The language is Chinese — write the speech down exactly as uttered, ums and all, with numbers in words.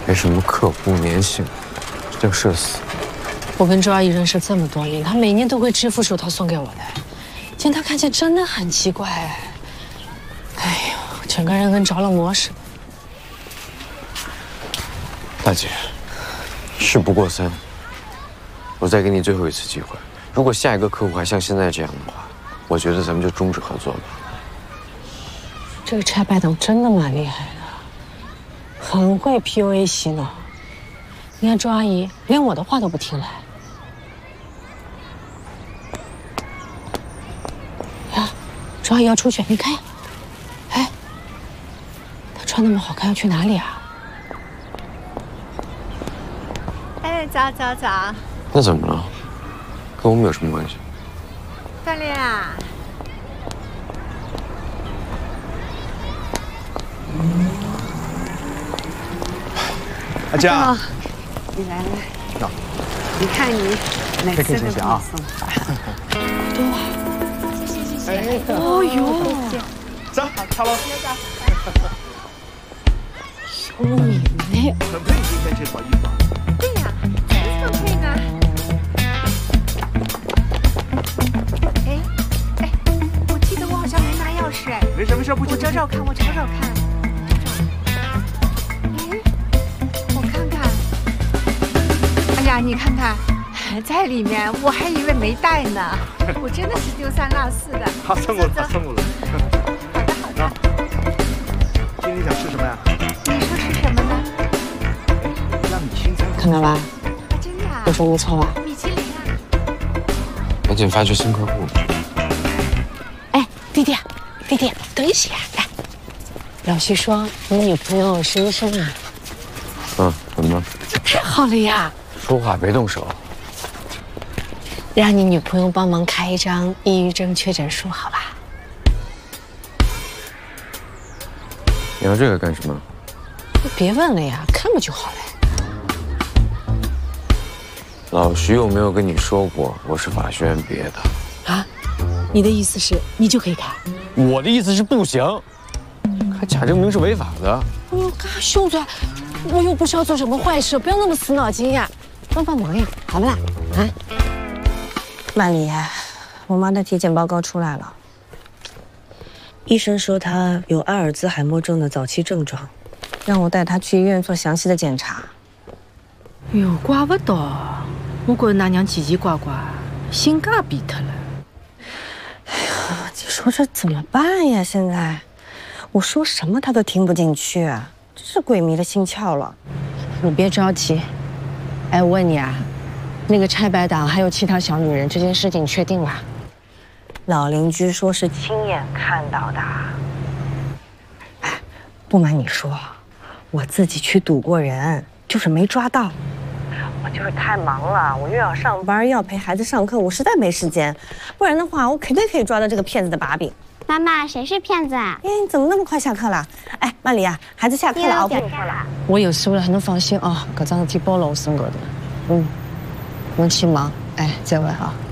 没什么刻骨铭心，这叫社死。 我跟周阿姨认识这么多年，她每年都会支付手套送给我的。今天她看起来真的很奇怪，哎呦，整个人跟着了魔似的。 大姐，事不过三，我再给你最后一次机会。如果下一个客户还像现在这样的话，我觉得咱们就终止合作吧。 这个拆白党真的蛮厉害的，很会 P U A 洗脑。你看周阿姨连我的话都不听了。呀，周阿姨要出去，你看，哎，她穿那么好看，要去哪里啊？ 哎，早早早。 那怎么了？跟我们有什么关系？ 锻炼啊。 阿佳， 你来来，走。你看你每次都给我送多啊！谢谢谢谢。哦呦， 走，好了。 小敏妹， 很配今天这套衣服啊。 对呀，怎么配呢？哎哎，我记得我好像没拿钥匙哎。 没事没事，不急。 我找找看，我找找看。 你看看，在里面，我还以为没带呢，我真的是丢三落四的。 好，送过来，送过来。 好的，好的。 今天想吃什么呀？ 你说吃什么呢？ 让米青菜。 看到吧？ 真的啊？ 有什么不错吧？ 米其林啊！ 赶紧发掘新客户。 哎，弟弟，弟弟，等一下，哎，老徐说你女朋友是医生啊？ 嗯，怎么了？ 这太好了呀！ 说话别动手， 让你女朋友帮忙开一张抑郁症确诊书，好吧？ 你要这个干什么？ 别问了呀，看不就好了？ 老徐有没有跟你说过我是法学院毕业的？ 啊？你的意思是你就可以开？ 我的意思是不行，开假证明是违法的。 哎呦，干啥凶嘴？我又不是要做什么坏事，不要那么死脑筋呀！ 帮帮忙呀，好不啦？啊， 曼丽，我妈的体检报告出来了，医生说她有阿尔兹海默症的早期症状，让我带她去医院做详细的检查。 哟，怪不得，我觉着㑚娘奇奇怪怪，性格变脱了。 哎呀，你说这怎么办呀？现在我说什么她都听不进去，真是鬼迷了心窍了。 你别着急。 哎，我问你啊，那个拆白党还有其他小女人这件事情确定了？ 老邻居说是亲眼看到的。哎，不瞒你说，我自己去堵过人，就是没抓到。我就是太忙了，我又要上班，又要陪孩子上课，我实在没时间。不然的话，我肯定可以抓到这个骗子的把柄。 妈妈，谁是骗子啊？ 哎，你怎么那么快下课了？哎，曼丽啊，孩子下课了，我陪你下了。 我有事了，侬放心啊，搿桩事体包了我身高头。嗯，侬去忙，哎，再会啊。